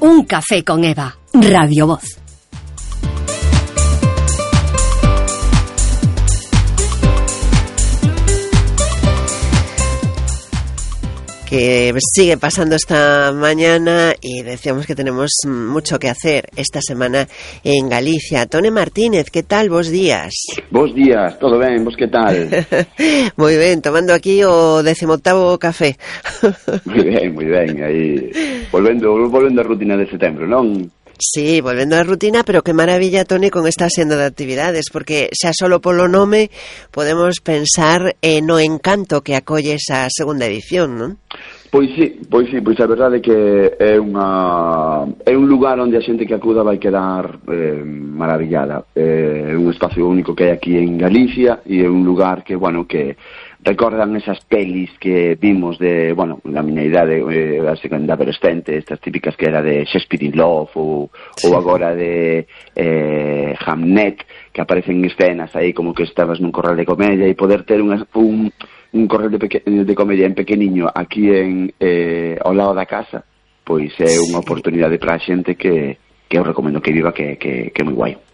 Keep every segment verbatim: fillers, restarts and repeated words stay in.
Un café con Eva, Radio Voz. Que sigue pasando esta mañana y decíamos que tenemos mucho que hacer esta semana en Galicia. Tone Martínez, ¿qué tal? Bos días. Bos días, todo ben, vos que tal? Moi ben, tomando aquí o decimoctavo café. Moi ben, moi ben, aí volvendo, volvendo a rutina de setembro, non? Sí, volvendo á rutina, pero que maravilla, Toni, con esta senda de actividades, porque xa solo polo nome podemos pensar eh, no encanto que acolle esa segunda edición, non? Pois sí, pois sí, pois a verdade é que é unha é un lugar onde a xente que acuda vai quedar eh, maravillada. É un espacio único que hai aquí en Galicia e é un lugar que, bueno, que recordan esas pelis que vimos de, bueno, na miña idade, eh, a segunda adolescente, estas típicas que era de Shakespeare in Love ou, sí. ou agora de eh, Hamnet, que aparecen escenas aí como que estabas nun corral de comedia e poder ter unha, un, un corral de, peque, de comedia en pequeniño aquí en eh, ao lado da casa, pois é unha oportunidade para a xente que, que eu recomendo que viva, que, que, que é moi guai.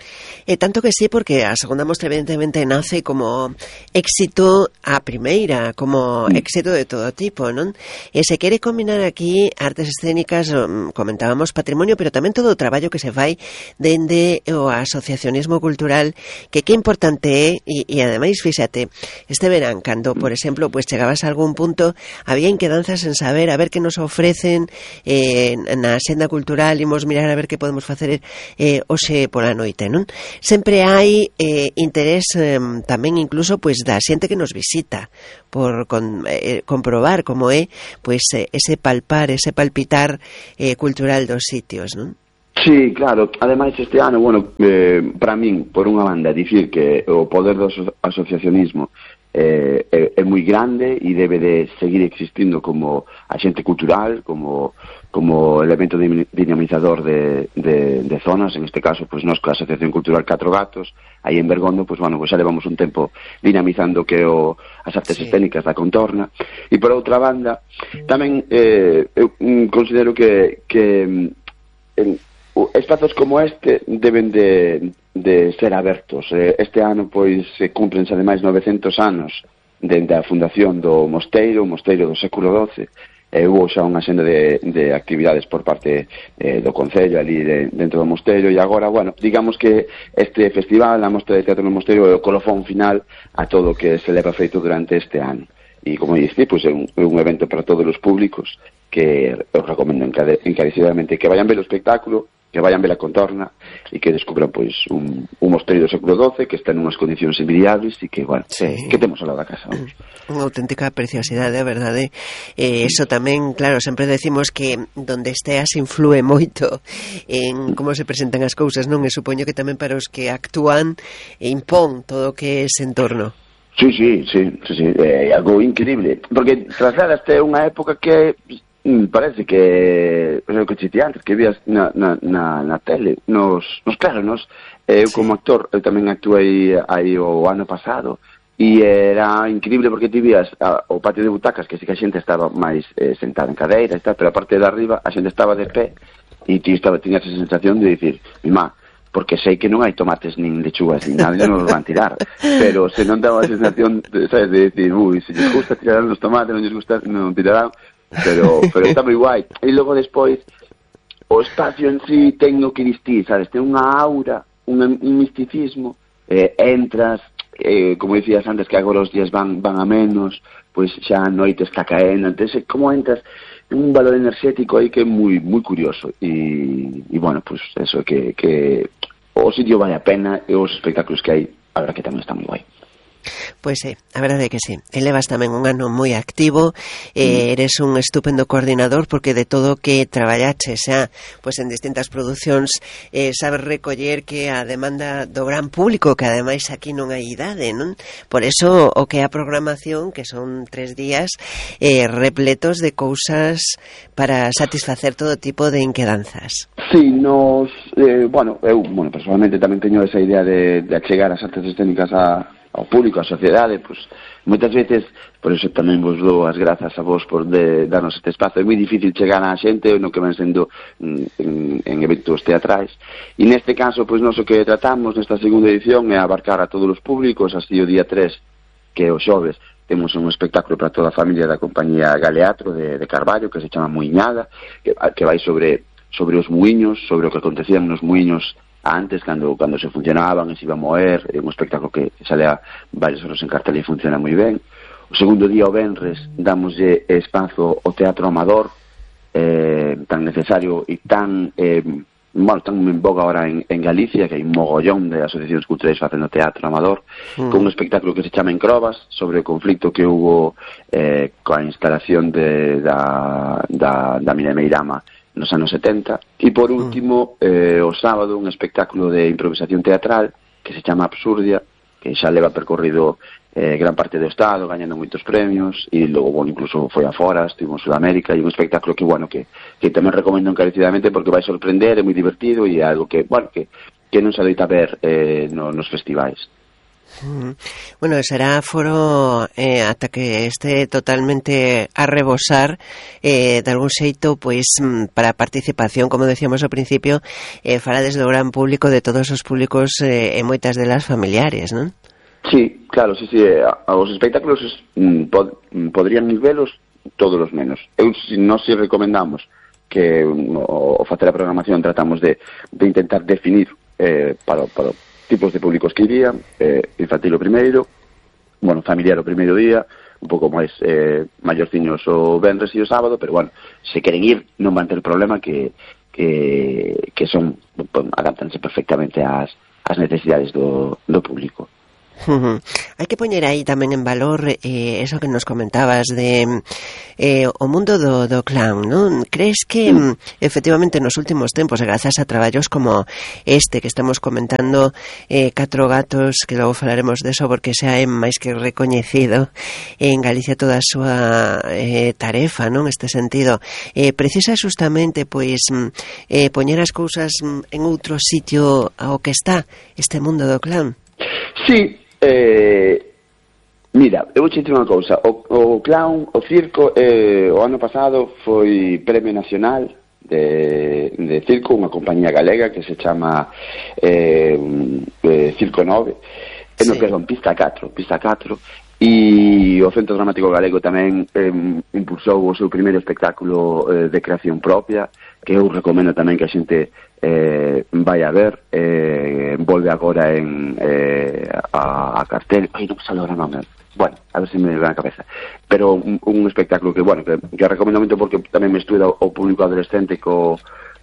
E tanto que sí, porque a segunda mostra evidentemente nace como éxito a primeira, como mm. éxito de todo tipo, non? E se quere combinar aquí artes escénicas, comentábamos patrimonio, pero tamén todo o traballo que se fai dende o asociacionismo cultural, que que importante é, e, e ademais, fíxate, este verán, cando, por exemplo, pues chegabas a algún punto, había inquedanzas en saber, a ver que nos ofrecen eh, na senda cultural, imos mirar a ver que podemos facer eh, hoxe pola noite, non? Sempre hai eh, interés eh, tamén incluso pois da xente que nos visita por con, eh, comprobar como é pois eh, ese palpar, ese palpitar eh, cultural dos sitios, non? Sí, claro, ademais este ano, bueno, eh, para min, por unha banda, dicir que o poder do aso- asociacionismo eh, é, é moi grande e debe de seguir existindo como axente cultural, como como elemento dinamizador de, de, de zonas, en este caso, pues nos coa Asociación Cultural Catro Gatos, aí en Bergondo, pues bueno, pues xa levamos un tempo dinamizando que o, as artes sí. escénicas da contorna, e por outra banda, tamén eh, eu considero que, que en, espazos como este deben de, de ser abertos. Este ano, pois, se cumprense ademais novecentos anos dende a fundación do mosteiro, o mosteiro do século doce, e hubo xa unha senda de, de actividades por parte eh, do Concello ali de, dentro do mosteiro, e agora, bueno, digamos que este festival, a Mostra de Teatro no Mosteiro, é o colofón final a todo o que se leva feito durante este ano. E, como dixi, pues, é, un, é un evento para todos os públicos que eu recomendo encarecidamente que vayan ver o espectáculo, que vayan ver a contorna e que descubran, pois, un, un mosteiro do século doce que está en unhas condicións envidiables e que, bueno, sí. que temos ao lado da casa, vamos. Unha auténtica preciosidade, a verdade. Eh, eso tamén, claro, sempre decimos que donde esteas influe moito en como se presentan as cousas, non? E supoño que tamén para os que actúan e impón todo o que é ese entorno. Sí, sí, sí, sí, sí, é algo increíble, porque trasladaste unha época que mm, parece que o que chiti antes, que vías na, na, na, na tele, nos, nos claro, nos, eu sí. como actor, eu tamén actuei aí o ano pasado, e era increíble porque ti vías a, o patio de butacas, que sí que a xente estaba máis eh, sentada en cadeira e tal, pero a parte de arriba a xente estaba de pé, e ti estaba, tiñas esa sensación de dicir, mima, porque sei que non hai tomates nin lechugas nin nada, non os van tirar, pero se non daba a sensación de, sabes, de decir, ui, se lles gusta tirarán os tomates, non lles gusta, non tirarán, pero, pero está moi guai. E logo despois o espacio en sí ten no que distir, sabes, ten unha aura, un, un misticismo, eh, entras, eh, como dicías antes, que agora os días van, van a menos, pois xa a noite está caendo, entonces, como entras, un valor enerxético aí que é moi moi curioso e, e bueno, pues eso, que, que o sitio vale a pena e os espectáculos que hai, a verdad que tamén está moi guai. Pois sí, a verdade é que sí. Elevas tamén un ano moi activo, eh, eres un estupendo coordinador porque de todo o que traballaches xa, pois en distintas producións, eh, sabes recoller que a demanda do gran público, que ademais aquí non hai idade, non? Por eso o que é a programación, que son tres días eh, repletos de cousas para satisfacer todo tipo de inquedanzas. Sí, nos, eh, bueno, eu, bueno, personalmente tamén teño esa idea de, de achegar as artes escénicas a ao público, á sociedade, pois moitas veces, por iso tamén vos dou as grazas a vos por de, darnos este espazo. É moi difícil chegar á xente no que ven sendo en, en eventos teatrais, e neste caso, pois nós o que tratamos nesta segunda edición é abarcar a todos os públicos. Así o día tres, que é o xoves, temos un espectáculo para toda a familia da compañía Galeatro de, de Carballo, que se chama Muiñada, que, que vai sobre sobre os muiños, sobre o que acontecían nos muiños antes, cando cando se funcionaban e se iba a moer. É un espectáculo que sale a varios horas en cartel e funciona moi ben. O segundo día, o venres, damoslle espazo ao teatro amador, eh, tan necesario e tan eh, bueno, tan en boga ahora en, en Galicia, que hai un mogollón de asociacións culturais facendo teatro amador, mm. con un espectáculo que se chama Encrobas, sobre o conflicto que hubo eh, coa instalación de, da, da, da mina de Meirama nos anos setenta. E por último, eh, o sábado, un espectáculo de improvisación teatral que se chama Absurdia, que xa leva percorrido eh, gran parte do Estado, gañando moitos premios, e logo, bueno, incluso foi afora, estivo en Sudamérica, e un espectáculo que, bueno, que, que tamén recomendo encarecidamente porque vai sorprender, é moi divertido, e é algo que, bueno, que, que non se adoita ver eh, no, nos festivais. Bueno, será foro eh, ata que este totalmente a rebosar eh, de algún xeito, pois para a participación, como decíamos ao principio, eh, farades do gran público, de todos os públicos eh, e moitas delas familiares, non? Sí, claro, sí, sí, os espectáculos mm, pod, podrían ir velos todos os menos. Eu, si, nós si recomendamos que o, o facer a programación tratamos de, de intentar definir eh, para, para tipos de públicos que iría, eh, infantil o primeiro, bueno, familiar o primeiro día, un pouco máis eh, maiorciños o venres e o sábado, pero bueno, se queren ir non van ter problema, que que, que son, adaptanse perfectamente ás, ás necesidades do, do público. Uh-huh. Hai que poñer aí tamén en valor eh, eso que nos comentabas de eh, o mundo do, do clown, non? Crees que mm. efectivamente nos últimos tempos, e grazas a traballos como este que estamos comentando, eh, Catro Gatos, que logo falaremos deso porque xa é máis que recoñecido en Galicia toda a súa eh, tarefa, non? Este sentido, eh, precisa justamente pois eh, poñer as cousas en outro sitio ao que está este mundo do clown. Sí, eh, mira, eu vou te dicir unha cousa. O, o clown, o circo, eh, o ano pasado foi Premio Nacional de, de Circo, unha compañía galega que se chama eh, eh, Circo nove, sí. No, perdón, Pista catro, Pista catro, e o Centro Dramático Galego tamén eh, impulsou o seu primeiro espectáculo eh, de creación propia, que eu recomendo tamén que a xente eh, vai a ver. Eh, volve agora en eh, a, a cartel, ai, non me sale agora nome, bueno, a ver se me ve na cabeza, pero un, un espectáculo que, bueno, que, que recomendo moito porque tamén me estuda o público adolescente co,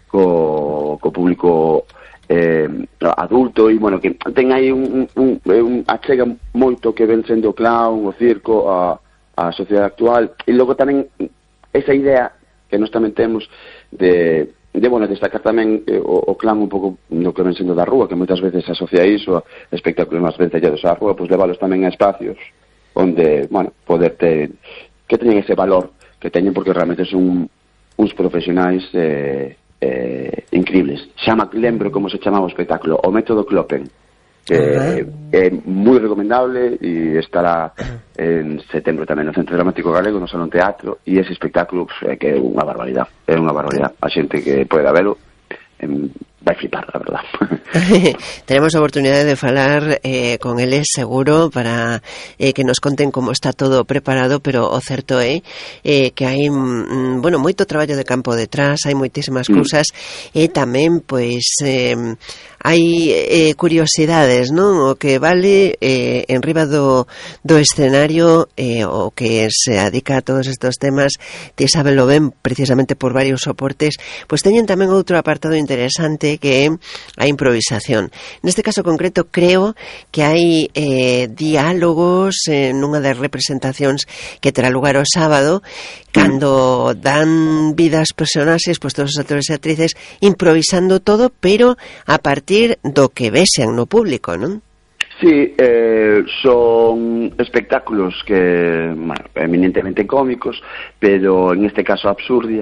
co, co público eh, adulto, e, bueno, que ten aí un, un, un achega moito que ven sendo o clown, o circo, a, a sociedade actual, e logo tamén esa idea que nós tamén temos de, de bueno, destacar tamén eh, o, o clan un pouco no que ven sendo da rúa, que moitas veces asocia iso a espectáculos máis vencellados á rúa, pois leválos tamén a espacios onde, bueno, poder ter, que teñen ese valor que teñen, porque realmente son uns profesionais eh, eh, increíbles. Xama, lembro como se chamaba o espectáculo, o método Kloppen, que uh-huh. é moi recomendable, e estará en setembro tamén no Centro Dramático Galego, no Salón Teatro, e ese espectáculo é que é unha barbaridade, é unha barbaridade. A xente que poida velo em, vai flipar, a verdad. Tenemos a oportunidade de falar eh, con eles seguro para eh, que nos conten como está todo preparado, pero o certo é eh, que hai mm, bueno, moito traballo de campo detrás, hai moitísimas mm. cousas, e tamén pois eh, hai eh, curiosidades, non? O que vale eh, en riba do, do escenario, eh, o que se adica a todos estos temas, ti sabelo ben precisamente por varios soportes, pois teñen tamén outro apartado interesante que é a improvisación. Neste caso concreto creo que hai eh, diálogos en eh, unha das representacións que terá lugar o sábado, cando dan vida aos personaxes, pois todos os actores e actrices improvisando todo, pero a partir do que vexan no público, non? Sí, eh, son espectáculos que, bueno, eminentemente cómicos, pero en este caso Absurdia,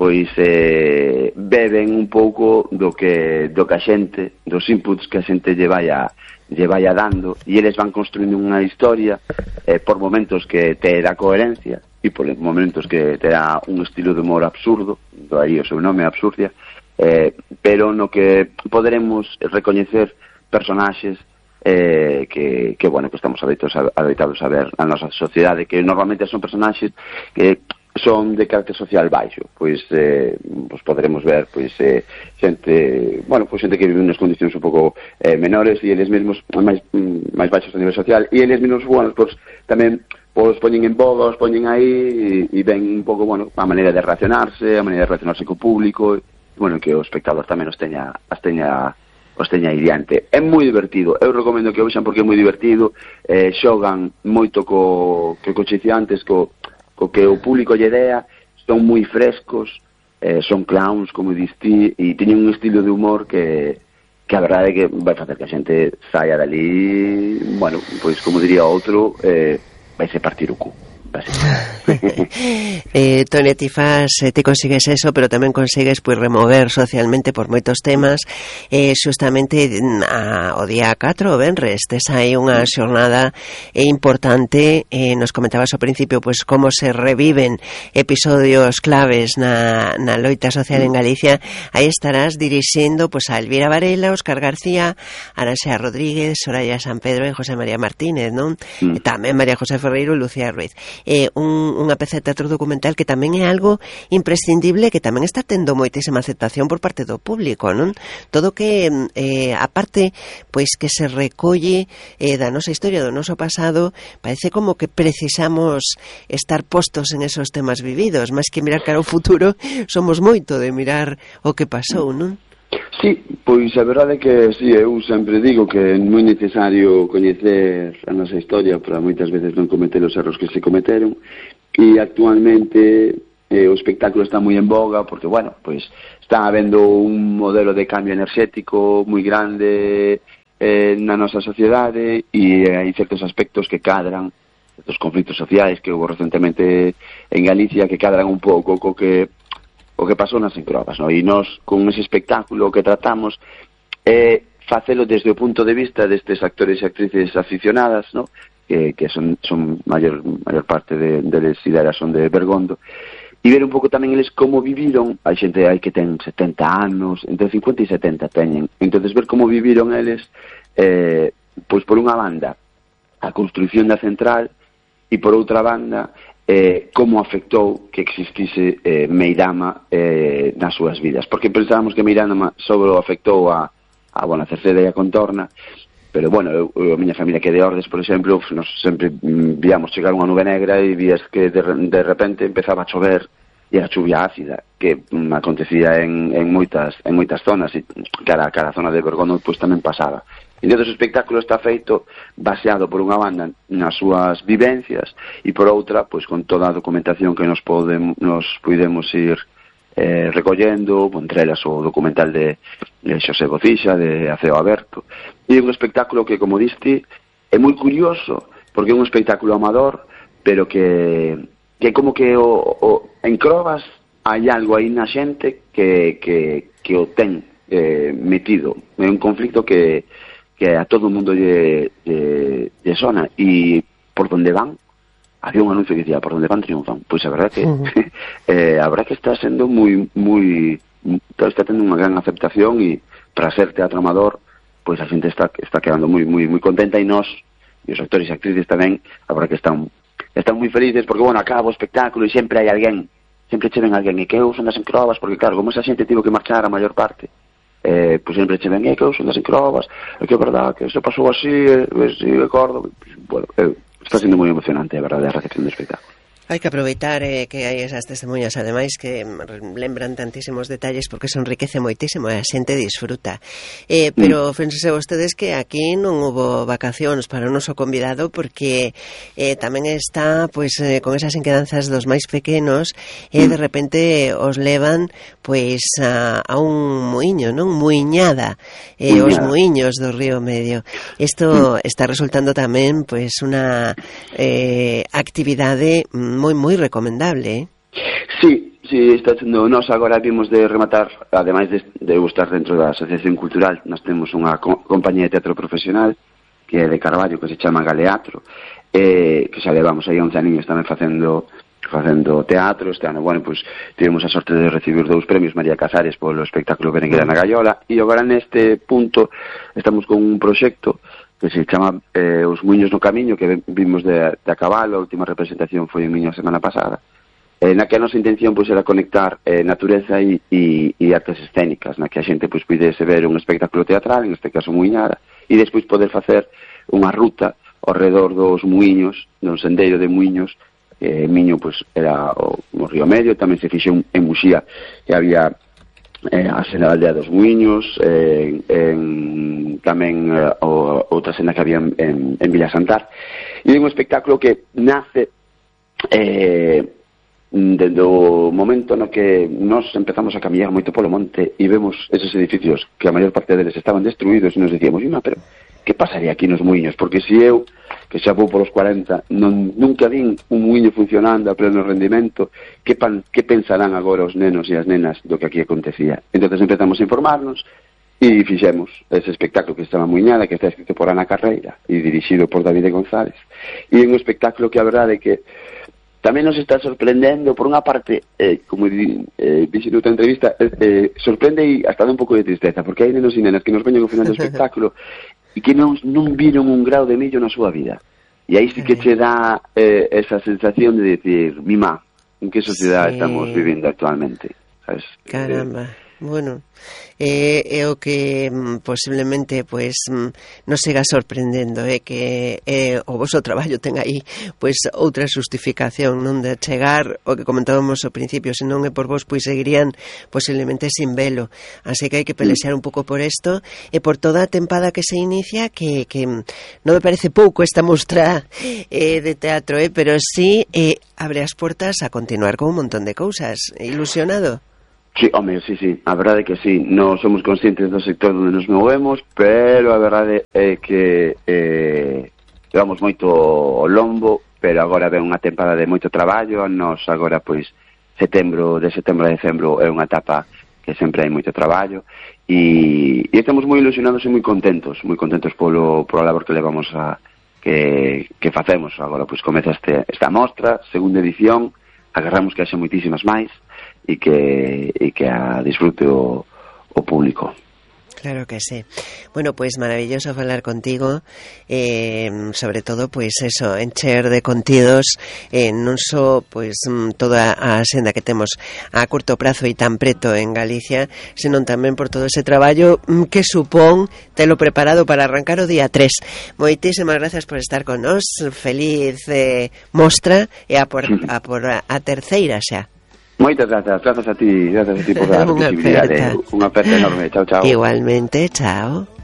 pois eh, beben un pouco do que do que a xente, dos inputs que a xente lle vai a lle vai a dando, e eles van construindo unha historia eh, por momentos que te dá coherencia e por momentos que te dá un estilo de humor absurdo, do aí o seu nome absurdia, eh, pero no que poderemos recoñecer personaxes eh, que, que, bueno, que estamos adeitados a, adeitados a ver na nosa sociedade, que normalmente son personaxes que son de carácter social baixo, pois eh, pues poderemos ver pois eh, xente, bueno, pois xente que vive unas condicións un pouco eh, menores e eles mesmos máis máis baixos a nivel social, e eles mesmos, bueno, pois tamén pois poñen en boga, os poñen aí e, e ven un pouco, bueno, a maneira de relacionarse, a maneira de relacionarse co público, e, bueno, que o espectador tamén os teña os teña os teña aí diante. É moi divertido, eu recomendo que o vexan porque é moi divertido, eh, xogan moito co que coche antes, co o que o público lle dea, son moi frescos, eh, son clowns, como diste, e teñen un estilo de humor que, que a verdade é que vai facer que a xente saia dali, bueno, pois como diría outro, eh, vai se partir o cu. eh, Tony, ti fas, eh, ti consigues eso, pero tamén consigues pois remover socialmente por moitos temas. Eh, xustamente a, o día catro, o venres, tes aí unha xornada eh, importante. Eh, nos comentabas ao principio pois como se reviven episodios claves na, na loita social en Galicia. Aí estarás dirixindo pois a Elvira Varela, Óscar García, Araxea Rodríguez, Soraya San Pedro e José María Martínez, non? Mm. E tamén María José Ferreiro e Lucía Ruiz. Eh, un, unha peza de teatro documental que tamén é algo imprescindible, que tamén está tendo moitísima aceptación por parte do público, non? Todo que, eh, aparte, pois que se recolle eh, da nosa historia, do noso pasado, parece como que precisamos estar postos en esos temas vividos, máis que mirar cara ao futuro, somos moito de mirar o que pasou, non? Sí, pois a verdade é que sí, eu sempre digo que é moi necesario coñecer a nosa historia para moitas veces non cometer os erros que se cometeron, e actualmente eh, o espectáculo está moi en boga porque, bueno, pois está habendo un modelo de cambio enerxético moi grande eh, na nosa sociedade, e hai certos aspectos que cadran, certos conflitos sociais que houve recentemente en Galicia que cadran un pouco co que o que pasou nas encrobas, no? E nós, con ese espectáculo que tratamos, é eh, facelo desde o punto de vista destes actores e actrices aficionadas, no? que, que son, son maior, maior parte de, deles ideas son de Bergondo, e ver un pouco tamén eles como viviron. Hai xente aí que ten setenta anos, entre cincuenta e setenta teñen, entonces ver como viviron eles, eh, pois por unha banda a construción da central, e por outra banda Eh, como afectou que existise eh, Meirama eh, nas súas vidas, porque pensábamos que Meirama só afectou a, a bueno, a Cerceda e a Contorna, pero bueno, eu, eu, a miña familia que é de Ordes, por exemplo, nos sempre víamos chegar unha nube negra e vías que de, de repente empezaba a chover, e a chuvia ácida que mm, acontecía en, en moitas en moitas zonas, e cada, cada zona de Bergondo pois tamén pasaba. Entón, o espectáculo está feito baseado por unha banda nas súas vivencias e por outra, pois con toda a documentación que nos podemos nos podemos ir eh, recollendo, entre elas o documental de, de Xosé Bocixa, de Aceo Aberto. E é un espectáculo que, como diste, é moi curioso, porque é un espectáculo amador, pero que, que como que o, o, en Crobas hai algo aí na xente que, que, que o ten eh, metido. É un conflicto que que a todo o mundo lle, lle, lle sona, e por donde van había un anuncio que dicía por donde van triunfan. Pois a verdade que uh-huh. eh, a verdade que está sendo moi moi está tendo unha gran aceptación, e para ser teatro amador pois a xente está está quedando moi moi moi contenta, e nós e os actores e actrices tamén a verdade que están están moi felices porque, bueno, acaba o espectáculo e sempre hai alguén, sempre che ven alguén, e que eu son das encrobas, porque claro, como esa xente tivo que marchar a maior parte, eh, pois sempre che ven, e que eu son das encrobas, e que é verdade que se pasou así, e si acordo, bueno, eh, está sendo moi emocionante a verdade a recepción do espectáculo. Hai que aproveitar eh, que hai esas testemunhas, ademais, que lembran tantísimos detalles, porque se enriquece moitísimo e a xente disfruta. Eh, pero mm. fíjense vostedes que aquí non hubo vacacións para o noso convidado, porque eh, tamén está pois eh, con esas inquedanzas dos máis pequenos, e eh, de repente os levan pois a, a un muiño, non? Muiñada, eh, os muiños do Río Medio. Isto mm. está resultando tamén pois unha eh, actividade moi moi recomendable, eh? Sí, si está sendo, nós agora vimos de rematar, ademais de, de estar dentro da Asociación Cultural, nós temos unha co compañía de teatro profesional que é de Carballo, que se chama Galeatro, eh, que xa levamos aí once aninhos tamén facendo facendo teatro. Este ano, bueno, pues tivemos a sorte de recibir dous premios María Casares polo espectáculo Berenguera na Gaiola, e agora neste punto estamos con un proxecto que se chama eh, Os Muiños no Camiño, que vimos de, de a cabalo. A última representación foi en Miño a semana pasada, eh, na que a nosa intención pois, era conectar eh, natureza e, e, e artes escénicas, na que a xente pois, pudese ver un espectáculo teatral, en este caso muiñada, e despois poder facer unha ruta ao redor dos muiños, dun sendeiro de muiños. Eh, Miño pois, era o, o Río Medio, tamén se fixe un, en Muxía, que había eh, a cena da aldea dos muiños, eh, en, tamén eh, o, outra cena que había en, en, en Villa Santar, e é un espectáculo que nace eh, desde o momento no que nós empezamos a camiñar moito polo monte e vemos esos edificios que a maior parte deles estaban destruídos, e nos dicíamos, ima, pero que pasaría aquí nos muiños? Porque se eu, que xa vou polos cuarenta, non, nunca vin un muiño funcionando a pleno rendimento, que, pan, que pensarán agora os nenos e as nenas do que aquí acontecía? Entón empezamos a informarnos e fixemos ese espectáculo que se chama Muiñada, que está escrito por Ana Carreira e dirixido por David González, e é un espectáculo que a verdade é que tamén nos está sorprendendo. Por unha parte, eh, como eh, dixen noutra entrevista, eh, sorprende e hasta dá un pouco de tristeza, porque hai nenos e nenas que nos veñen ao final do espectáculo e que non, non viron un grau de millo na súa vida. E aí sí que che dá eh, esa sensación de decir, mima, en que sociedade sí. estamos vivindo actualmente, sabes? Caramba. Eh, Bueno, é, é o que posiblemente pois nos siga sorprendendo, é que é, o voso traballo ten aí pois outra justificación, non, de chegar o que comentábamos ao principio. Se non é por vos, pois seguirían posiblemente sin velo, así que hai que pelexar un pouco por isto e por toda a tempada que se inicia, que, que non me parece pouco esta mostra eh, de teatro, eh, pero sí eh, abre as portas a continuar con un montón de cousas. Ilusionado? Sí, home, sí, sí, a verdade é que sí, non somos conscientes do sector onde nos movemos, pero a verdade é que eh, levamos moito o lombo, pero agora ven unha tempada de moito traballo. Nos agora, pois, setembro, de setembro a decembro é unha etapa que sempre hai moito traballo, e, e estamos moi ilusionados e moi contentos, moi contentos polo, polo labor que levamos a, que, que facemos. Agora, pois, comeza este, esta mostra, segunda edición, agarramos que haxe moitísimas máis, e que, e que a disfrute o, o público. Claro que sí. Bueno, pues maravilloso falar contigo, eh, sobre todo, pues eso, encher de contidos eh, non só pues toda a senda que temos a curto prazo e tan preto en Galicia, senón tamén por todo ese traballo que supón telo preparado para arrancar o día tres. Moitísimas gracias por estar con nós, feliz eh, mostra e a por, a, por a, a terceira xa. Moitas grazas, grazas a ti, grazas a ti por dar visibilidade. Unha aperta enorme, chao, chao. Igualmente, chao.